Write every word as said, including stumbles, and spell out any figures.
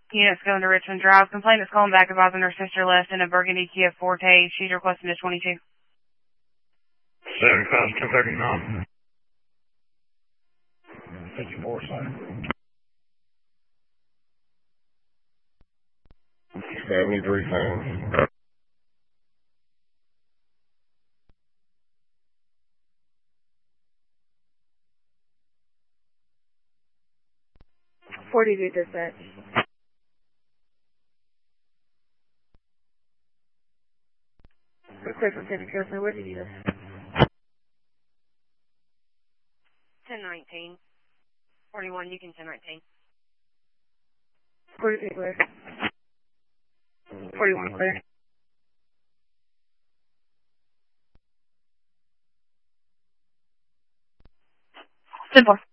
Units going to Richmond Drive. Complainant is calling back advising her sister left in a burgundy Kia Forte. She's requesting a twenty-two. seventy-five to thirty-nine. fifty-four, sorry. seventy-three pounds. forty-two dispatch. Request for ten customer, what do you need? ten nineteen. forty-one, you can ten nineteen. forty-three clear. forty-one clear. ten four.